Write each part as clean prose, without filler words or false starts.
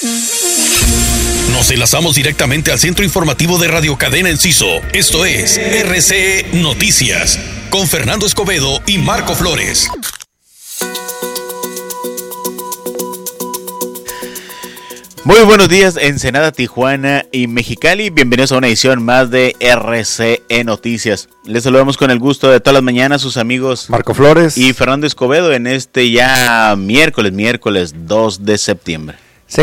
Nos enlazamos directamente al centro informativo de Radio Cadena Enciso. Esto es RCE Noticias, con Fernando Escobedo y Marco Flores. Muy buenos días, Ensenada, Tijuana y Mexicali. Bienvenidos a una edición más de RCE Noticias. Les saludamos con el gusto de todas las mañanas sus amigos Marco Flores y Fernando Escobedo en este ya miércoles 2 de septiembre.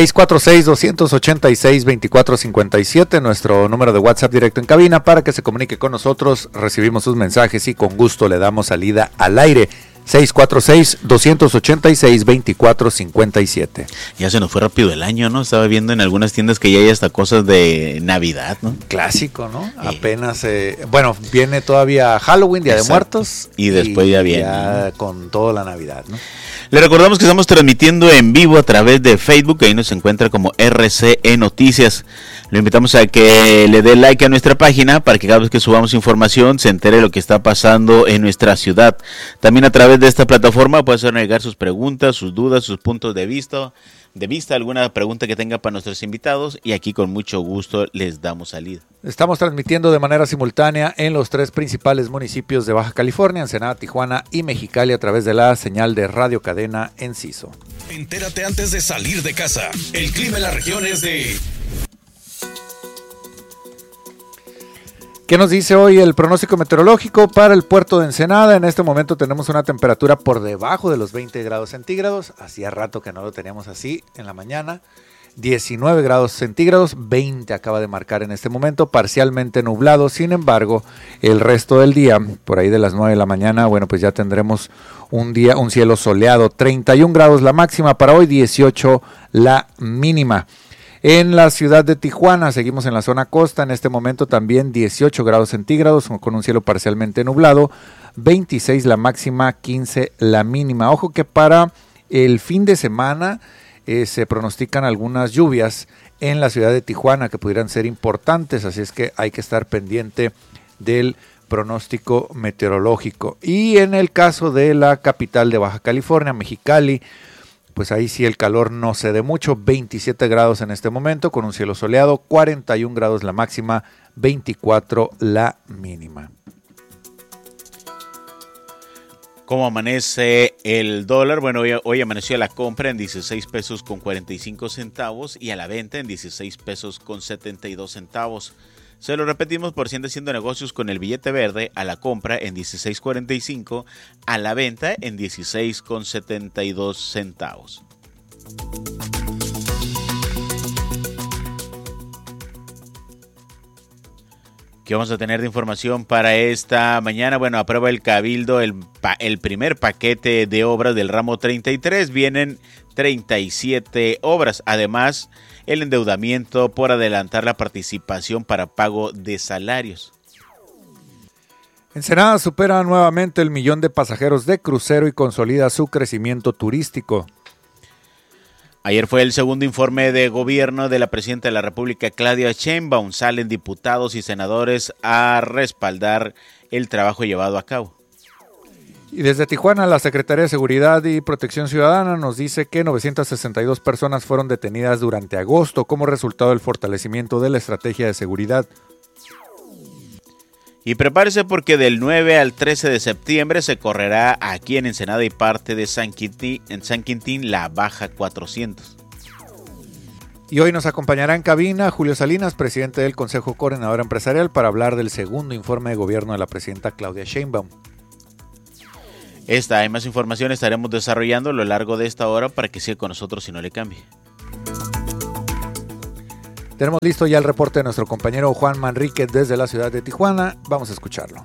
646-286-2457, nuestro número de WhatsApp directo en cabina para que se comunique con nosotros. Recibimos sus mensajes y con gusto le damos salida al aire. 646-286-2457. Ya se nos fue rápido el año, ¿no? Estaba viendo en algunas tiendas que ya hay hasta cosas de Navidad, ¿no? Clásico, ¿no? Apenas, bueno, viene todavía Halloween, Día de Muertos. Y después ya viene. Ya, ¿no? Con toda la Navidad, ¿no? Le recordamos que estamos transmitiendo en vivo a través de Facebook, ahí nos encuentra como RCE Noticias. Lo invitamos a que le dé like a nuestra página para que cada vez que subamos información se entere de lo que está pasando en nuestra ciudad. También a través de esta plataforma puede hacer llegar sus preguntas, sus dudas, sus puntos de vista, alguna pregunta que tenga para nuestros invitados y aquí con mucho gusto les damos salida. Estamos transmitiendo de manera simultánea en los 3 principales municipios de Baja California, Ensenada, Tijuana y Mexicali a través de la señal de Radio Cadena Enciso. Entérate antes de salir de casa. El clima en la región es de... ¿Qué nos dice hoy el pronóstico meteorológico para el puerto de Ensenada? En este momento tenemos una temperatura por debajo de los 20 grados centígrados. Hacía rato que no lo teníamos así en la mañana. 19 grados centígrados, 20 acaba de marcar en este momento, parcialmente nublado. Sin embargo, el resto del día, por ahí de las 9 de la mañana, bueno, pues ya tendremos un cielo soleado. 31 grados la máxima para hoy, 18 la mínima. En la ciudad de Tijuana, seguimos en la zona costa, en este momento también 18 grados centígrados con un cielo parcialmente nublado, 26 la máxima, 15 la mínima. Ojo que para el fin de semana se pronostican algunas lluvias en la ciudad de Tijuana que pudieran ser importantes, así es que hay que estar pendiente del pronóstico meteorológico. Y en el caso de la capital de Baja California, Mexicali, pues ahí sí el calor no cede mucho, 27 grados en este momento con un cielo soleado, 41 grados la máxima, 24 la mínima. ¿Cómo amanece el dólar? Bueno, hoy amaneció a la compra en 16 pesos con 45 centavos y a la venta en 16 pesos con 72 centavos. Se lo repetimos por si anda haciendo negocios con el billete verde, a la compra en 16.45, a la venta en 16.72 centavos. ¿Qué vamos a tener de información para esta mañana? Bueno, aprueba el Cabildo el primer paquete de obras del ramo 33. Vienen 37 obras. Además, el endeudamiento por adelantar la participación para pago de salarios. Ensenada supera nuevamente el 1,000,000 de pasajeros de crucero y consolida su crecimiento turístico. Ayer fue el segundo informe de gobierno de la presidenta de la República, Claudia Sheinbaum. Salen diputados y senadores a respaldar el trabajo llevado a cabo. Y desde Tijuana, la Secretaría de Seguridad y Protección Ciudadana nos dice que 962 personas fueron detenidas durante agosto como resultado del fortalecimiento de la estrategia de seguridad. Y prepárese porque del 9 al 13 de septiembre se correrá aquí en Ensenada y parte de San Quintín la Baja 400. Y hoy nos acompañará en cabina Julio Salinas, presidente del Consejo Coordinador Empresarial, para hablar del segundo informe de gobierno de la presidenta Claudia Sheinbaum. Esta y más información estaremos desarrollando a lo largo de esta hora para que siga con nosotros y no le cambie. Tenemos listo ya el reporte de nuestro compañero Juan Manrique desde la ciudad de Tijuana. Vamos a escucharlo.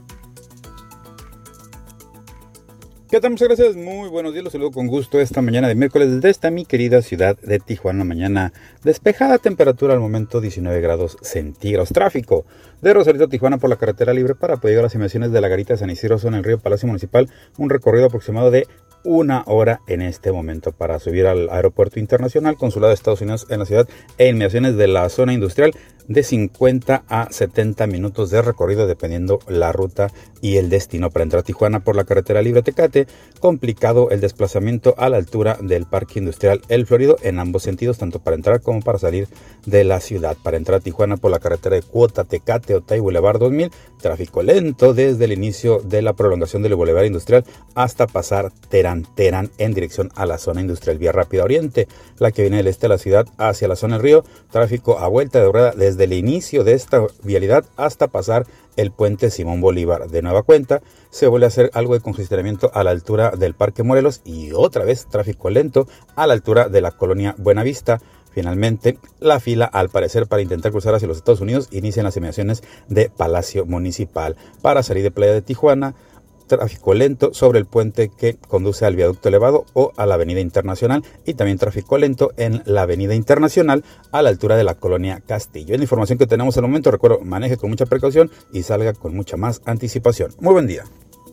¿Qué tal? Muchas gracias, muy buenos días, los saludo con gusto esta mañana de miércoles desde esta mi querida ciudad de Tijuana. Mañana despejada, temperatura al momento 19 grados centígrados. Tráfico de Rosarito a Tijuana por la carretera libre para poder llegar a las inmediaciones de la Garita de San Isidro, zona del río Palacio Municipal, un recorrido aproximado de 1 hora en este momento para subir al aeropuerto internacional, consulado de Estados Unidos en la ciudad e inmediaciones de la zona industrial. de 50 a 70 minutos de recorrido dependiendo la ruta y el destino. Para entrar a Tijuana por la carretera libre Tecate, complicado el desplazamiento a la altura del Parque Industrial El Florido en ambos sentidos, tanto para entrar como para salir de la ciudad. Para entrar a Tijuana por la carretera de Cuota, Tecate, Otay Boulevard 2000, tráfico lento desde el inicio de la prolongación del Boulevard Industrial hasta pasar Terán en dirección a la zona industrial. Vía rápida oriente, la que viene del este de la ciudad hacia la zona del río, tráfico a vuelta de rueda desde el inicio de esta vialidad hasta pasar el puente Simón Bolívar. De nueva cuenta, se vuelve a hacer algo de congestionamiento a la altura del Parque Morelos y otra vez tráfico lento a la altura de la colonia Buenavista. Finalmente, la fila, al parecer, para intentar cruzar hacia los Estados Unidos, inicia en las inmediaciones de Palacio Municipal. Para salir de Playa de Tijuana, tráfico lento sobre el puente que conduce al viaducto elevado o a la avenida Internacional, y también tráfico lento en la avenida Internacional a la altura de la colonia Castillo. Es la información que tenemos al momento. Recuerdo, maneje con mucha precaución y salga con mucha más anticipación. Muy buen día.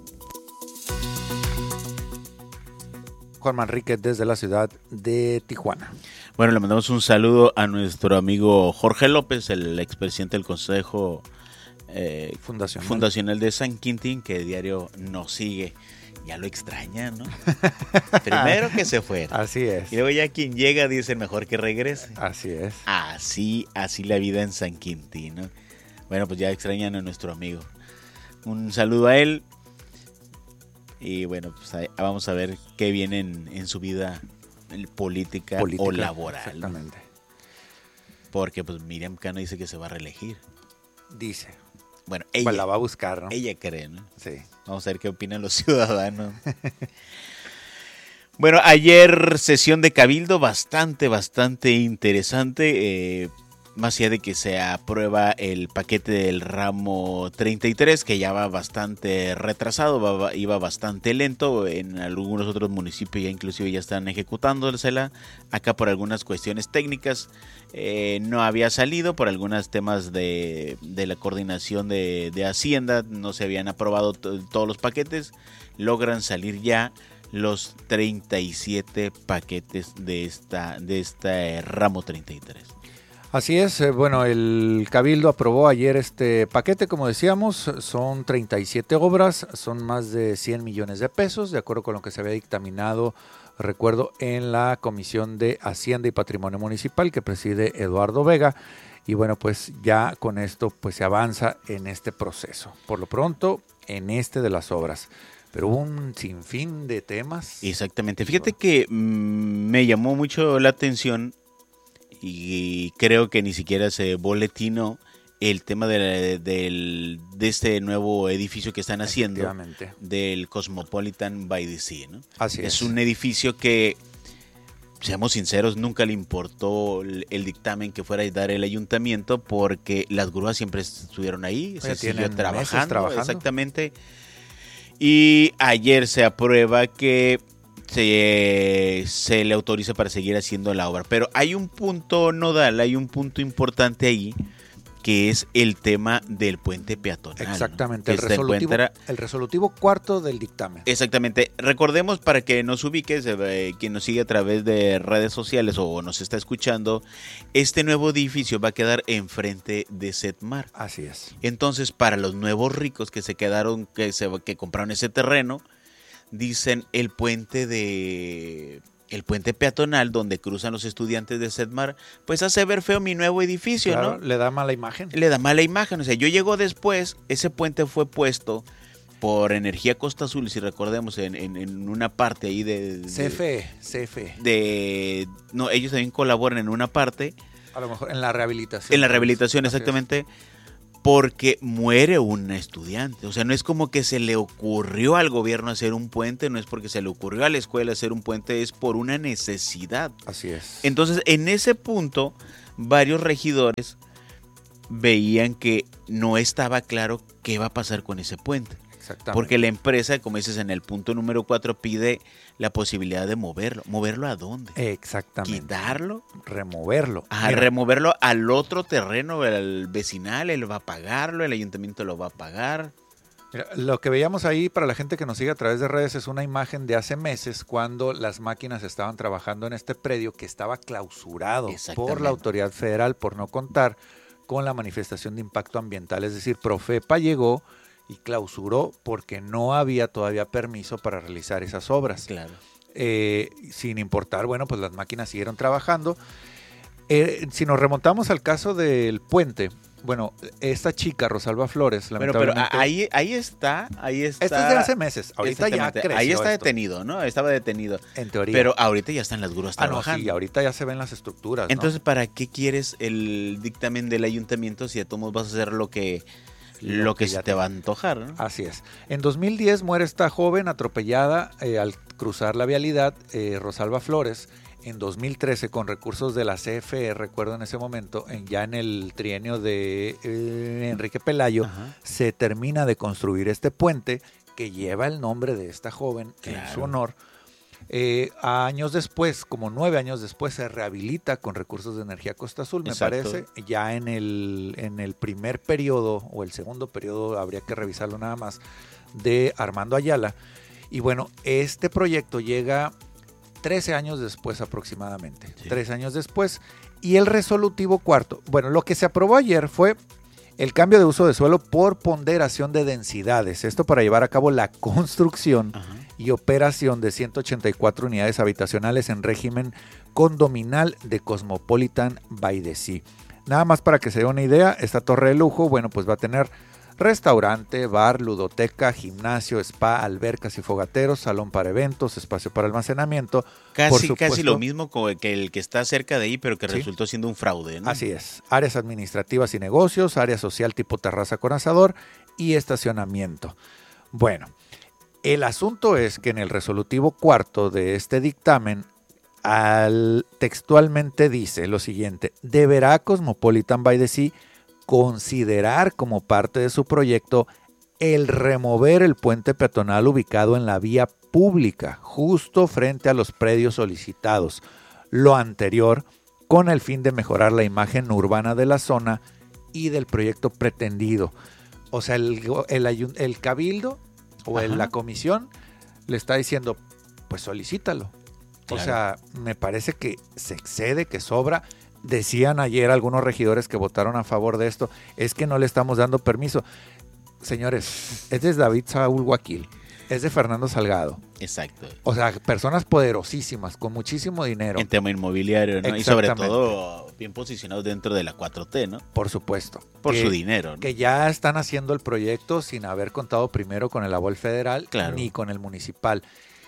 Juan Manrique desde la ciudad de Tijuana. Bueno, le mandamos un saludo a nuestro amigo Jorge López, el expresidente del Consejo Fundacional de San Quintín, que diario nos sigue. Ya lo extraña, ¿no? Primero que se fuera. Así es. Y luego ya quien llega dice mejor que regrese. Así es. Así la vida en San Quintín, ¿no? Bueno, pues ya extrañan a nuestro amigo. Un saludo a él. Y bueno, pues vamos a ver qué viene en su vida política o laboral. Exactamente. Porque pues Miriam Cano dice que se va a reelegir. Dice. Bueno, ella pues la va a buscar, ¿no? Ella cree, ¿no? Sí. Vamos a ver qué opinan los ciudadanos. Bueno, ayer sesión de Cabildo bastante interesante. Más allá de que se aprueba el paquete del ramo 33, que ya va bastante retrasado, iba bastante lento. En algunos otros municipios ya inclusive ya están ejecutándosela. Acá por algunas cuestiones técnicas no había salido, por algunos temas de la coordinación de Hacienda, no se habían aprobado todos los paquetes. Logran salir ya los 37 paquetes de este ramo 33. Así es, bueno, el Cabildo aprobó ayer este paquete, como decíamos, son 37 obras, son más de 100 millones de pesos, de acuerdo con lo que se había dictaminado, recuerdo, en la Comisión de Hacienda y Patrimonio Municipal que preside Eduardo Vega, y bueno, pues ya con esto pues se avanza en este proceso, por lo pronto en este de las obras. Pero hubo un sinfín de temas. Exactamente, fíjate que me llamó mucho la atención. Y creo que ni siquiera se boletinó el tema de este nuevo edificio que están haciendo del Cosmopolitan by the Sea, ¿no? Así es. Es un edificio que, seamos sinceros, nunca le importó el dictamen que fuera a dar el ayuntamiento, porque las grúas siempre estuvieron ahí, se siguió trabajando. Exactamente. Y ayer se aprueba que se le autoriza para seguir haciendo la obra. Pero hay un punto nodal, hay un punto importante ahí, que es el tema del puente peatonal. Exactamente, ¿no? el resolutivo cuarto del dictamen. Exactamente. Recordemos, para que nos ubiques, quien nos sigue a través de redes sociales o nos está escuchando, este nuevo edificio va a quedar enfrente de Setmar. Así es. Entonces, para los nuevos ricos que se quedaron, que compraron ese terreno, dicen el puente peatonal donde cruzan los estudiantes de Setmar, pues hace ver feo mi nuevo edificio, claro, ¿no? Le da mala imagen. Le da mala imagen. O sea, yo llego después, ese puente fue puesto por Energía Costa Azul, si recordemos, en una parte ahí de CFE. No, ellos también colaboran en una parte. A lo mejor en la rehabilitación. En la rehabilitación, exactamente. Porque muere un estudiante. O sea, no es como que se le ocurrió al gobierno hacer un puente, no es porque se le ocurrió a la escuela hacer un puente, es por una necesidad. Así es. Entonces, en ese punto, varios regidores veían que no estaba claro qué va a pasar con ese puente. Exactamente. Porque la empresa, como dices en el punto número 4, pide la posibilidad de moverlo. ¿Moverlo a dónde? Exactamente. ¿Quitarlo? Removerlo. Removerlo al otro terreno, al vecinal, él va a pagarlo, el ayuntamiento lo va a pagar. Mira, lo que veíamos ahí, para la gente que nos sigue a través de redes, es una imagen de hace meses cuando las máquinas estaban trabajando en este predio que estaba clausurado por la autoridad federal por no contar con la manifestación de impacto ambiental. Es decir, Profepa llegó y clausuró porque no había todavía permiso para realizar esas obras. Claro. Sin importar, bueno, pues las máquinas siguieron trabajando. Si nos remontamos al caso del puente, bueno, esta chica, Rosalba Flores, lamentablemente... Pero ahí está. Esto es de hace meses, ahorita ya creció. Ahí está esto. detenido, ¿no? Estaba detenido. En teoría. Pero ahorita ya están las grúas trabajando. No, sí, ahorita ya se ven las estructuras, ¿no? Entonces, ¿para qué quieres el dictamen del ayuntamiento si de todos modos vas a hacer lo que se te va a antojar, ¿no? Así es. En 2010 muere esta joven atropellada al cruzar la vialidad, Rosalba Flores. En 2013, con recursos de la CFE, recuerdo en ese momento, ya en el trienio de Enrique Pelayo, Ajá. se termina de construir este puente que lleva el nombre de esta joven en su honor. Años después, como 9 años después, se rehabilita con recursos de Energía Costa Azul, me parece. Ya en el primer periodo, o el segundo periodo, habría que revisarlo nada más, de Armando Ayala. Y bueno, este proyecto llega 13 años después aproximadamente, sí. 13 años después, y el resolutivo cuarto, bueno, lo que se aprobó ayer fue el cambio de uso de suelo por ponderación de densidades, esto para llevar a cabo la construcción y operación de 184 unidades habitacionales en régimen condominal de Cosmopolitan by the Sea. Nada más para que se dé una idea, esta torre de lujo, bueno, pues va a tener restaurante, bar, ludoteca, gimnasio, spa, albercas y fogateros, salón para eventos, espacio para almacenamiento. Casi lo mismo que el que está cerca de ahí, pero que resultó siendo un fraude, ¿no? Así es. Áreas administrativas y negocios, área social tipo terraza con asador y estacionamiento. Bueno, el asunto es que en el resolutivo cuarto de este dictamen, textualmente dice lo siguiente: deberá Cosmopolitan by the Sea considerar como parte de su proyecto el remover el puente peatonal ubicado en la vía pública, justo frente a los predios solicitados. Lo anterior con el fin de mejorar la imagen urbana de la zona y del proyecto pretendido. O sea, el cabildo o la comisión le está diciendo, pues solicítalo. Claro. O sea, me parece que se excede, que sobra. Decían ayer algunos regidores que votaron a favor de esto, es que no le estamos dando permiso. Señores, es de David Saúl Guaquil, es de Fernando Salgado. Exacto. O sea, personas poderosísimas, con muchísimo dinero. En tema inmobiliario, ¿no? Y sobre todo bien posicionados dentro de la 4T, ¿no? Por supuesto. Por su dinero, ¿no? Que ya están haciendo el proyecto sin haber contado primero con el aval federal, claro, ni con el municipal.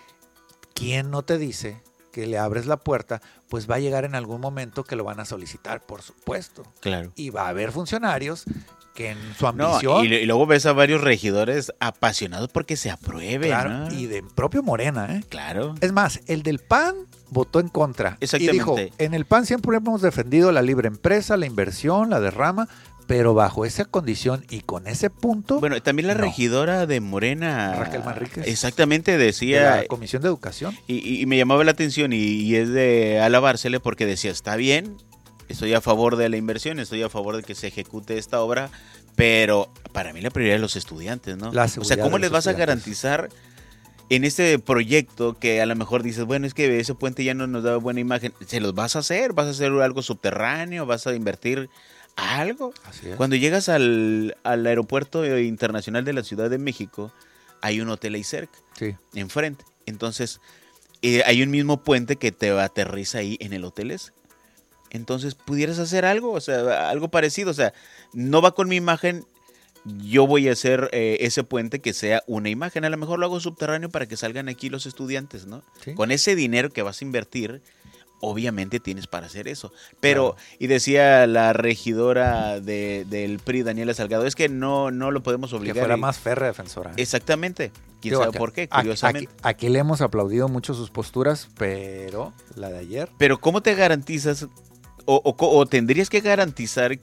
¿Quién no te dice que le abres la puerta? Pues va a llegar en algún momento que lo van a solicitar, por supuesto. Claro. Y va a haber funcionarios que en su ambición... Y luego ves a varios regidores apasionados porque se apruebe, claro, ¿no? Y de propio Morena, ¿eh? Claro. Es más, el del PAN votó en contra. Exactamente. Y dijo, en el PAN siempre hemos defendido la libre empresa, la inversión, la derrama, pero bajo esa condición y con ese punto... Bueno, también la regidora de Morena... Raquel Manríquez. Exactamente, decía... De la Comisión de Educación. Y me llamaba la atención y es de alabársele porque decía, está bien, estoy a favor de la inversión, estoy a favor de que se ejecute esta obra, pero para mí la prioridad es los estudiantes, ¿no? O sea, ¿cómo les vas a garantizar en este proyecto que a lo mejor dices, bueno, es que ese puente ya no nos da buena imagen? ¿Se los vas a hacer? ¿Vas a hacer algo subterráneo? ¿Vas a invertir algo? Así es. Cuando llegas al aeropuerto internacional de la Ciudad de México, hay un hotel ahí cerca, sí, enfrente. Entonces, hay un mismo puente que te aterriza ahí en el hotel ese. Entonces, ¿pudieras hacer algo? O sea, algo parecido. O sea, no va con mi imagen, yo voy a hacer ese puente que sea una imagen. A lo mejor lo hago subterráneo para que salgan aquí los estudiantes, ¿no? ¿Sí? Con ese dinero que vas a invertir, obviamente tienes para hacer eso. Pero, claro, y decía la regidora del PRI, Daniela Salgado, es que no lo podemos obligar. Que fuera más férrea defensora. Exactamente. ¿Quién sabe por qué? Curiosamente. Aquí le hemos aplaudido mucho sus posturas, pero la de ayer... Pero ¿cómo te garantizas o tendrías que garantizar